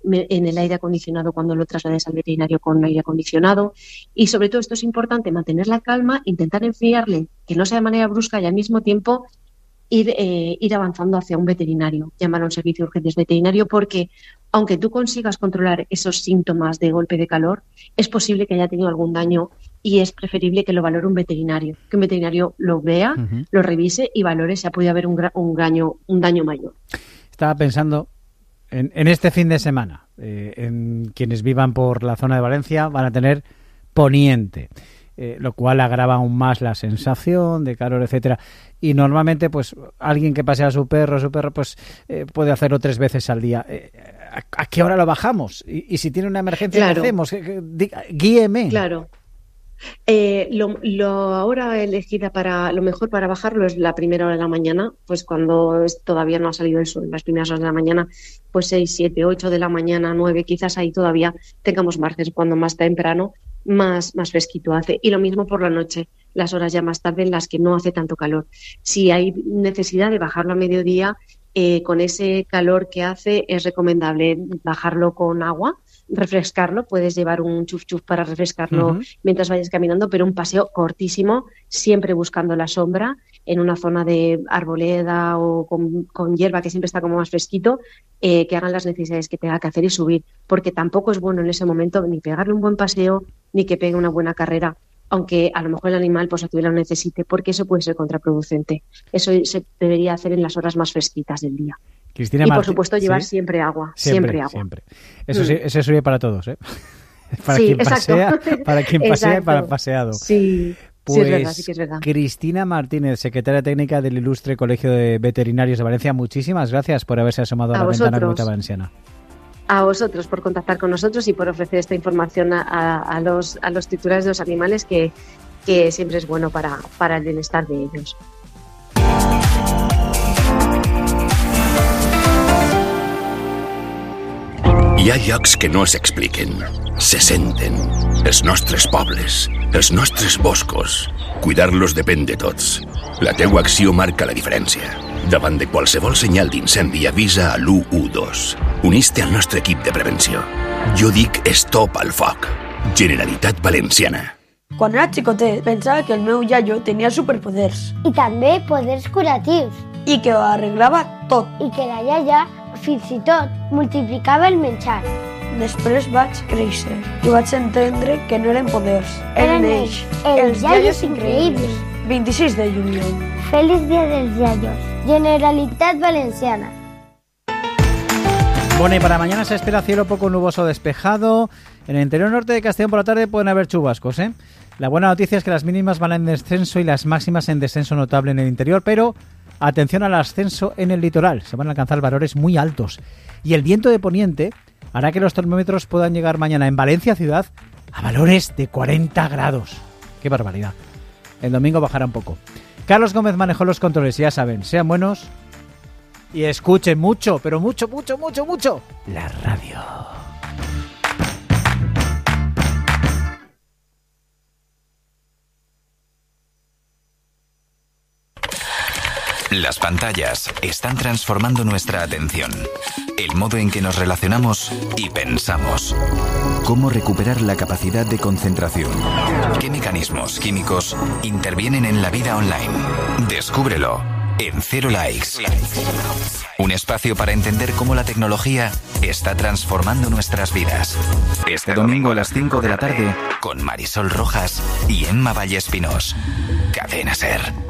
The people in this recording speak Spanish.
en el aire acondicionado cuando lo traslades al veterinario con aire acondicionado. Y sobre todo esto es importante, mantener la calma, intentar enfriarle, que no sea de manera brusca, y al mismo tiempo ir avanzando hacia un veterinario, llamar a un servicio de urgencias veterinario, porque aunque tú consigas controlar esos síntomas de golpe de calor, es posible que haya tenido algún daño y es preferible que lo valore un veterinario, que un veterinario lo vea, lo revise y valore si ha podido haber un daño mayor. Estaba pensando en este fin de semana, en quienes vivan por la zona de Valencia van a tener poniente, lo cual agrava aún más la sensación de calor, etcétera. Y normalmente, pues, alguien que pasea a su perro, pues, puede hacerlo 3 veces al día. ¿A qué hora lo bajamos? Y si tiene una emergencia, ¿qué hacemos? Guíeme. Claro. La hora elegida para lo mejor para bajarlo es la primera hora de la mañana, pues cuando todavía no ha salido el sol, las primeras horas de la mañana, pues 6, 7, 8 de la mañana, 9, quizás ahí todavía tengamos margen, cuando más temprano, más fresquito hace. Y lo mismo por la noche, las horas ya más tarde en las que no hace tanto calor. Si hay necesidad de bajarlo a mediodía, con ese calor que hace es recomendable bajarlo con agua, refrescarlo, puedes llevar un chuf chuf para refrescarlo mientras vayas caminando, pero un paseo cortísimo, siempre buscando la sombra, en una zona de arboleda o con hierba que siempre está como más fresquito, que hagan las necesidades que tenga que hacer y subir, porque tampoco es bueno en ese momento ni pegarle un buen paseo ni que pegue una buena carrera, aunque a lo mejor el animal pues lo necesite, porque eso puede ser contraproducente. Eso se debería hacer en las horas más fresquitas del día. Cristina y por supuesto llevar siempre agua. Siempre agua. Eso sí, eso sirve para todos, ¿eh? Para sí, quien exacto. pasea, para quien pasea y para paseado. Sí, pues, sí, es verdad, sí que es verdad. Cristina Martínez, secretaria técnica del Ilustre Colegio de Veterinarios de Valencia, muchísimas gracias por haberse asomado a la ventana Comunidad Valenciana. A vosotros por contactar con nosotros y por ofrecer esta información a los titulares de los animales, que siempre es bueno para el bienestar de ellos. Hi ha llocs que no s'expliquen, se senten. Els nostres pobles, els nostres boscos. Cuidar-los depèn de tots. La teua acció marca la diferència. Davant de qualsevol senyal d'incendi, avisa a l'112. Unís-te al nostre equip de prevenció. Jo dic stop al foc. Generalitat Valenciana. Quan era xicotet, pensava que el meu iaio tenia superpoders. I també poders curatius. I que ho arreglava tot. I que la iaia, fins i tot, multiplicava el menjar. Després vaig créixer i vaig entendre que no eren poders. Eren ells, els iaios increïbles. 26 de juliol. Feliz Día dels Iaios. Generalitat Valenciana. Bueno, y para mañana se espera cielo poco nuboso despejado. En el interior norte de Castellón por la tarde pueden haber chubascos, ¿eh? La buena noticia es que las mínimas van en descenso y las máximas en descenso notable en el interior, pero atención al ascenso en el litoral. Se van a alcanzar valores muy altos. Y el viento de poniente hará que los termómetros puedan llegar mañana en Valencia ciudad a valores de 40 grados. ¡Qué barbaridad! El domingo bajará un poco. Carlos Gómez manejó los controles y ya saben, sean buenos y escuchen mucho, pero mucho, mucho, mucho, mucho la radio. Las pantallas están transformando nuestra atención, el modo en que nos relacionamos y pensamos. ¿Cómo recuperar la capacidad de concentración? ¿Qué mecanismos químicos intervienen en la vida online? Descúbrelo en Cero Likes. Un espacio para entender cómo la tecnología está transformando nuestras vidas. Este domingo a las 5 de la tarde con Marisol Rojas y Emma Vallespinós. Cadena SER.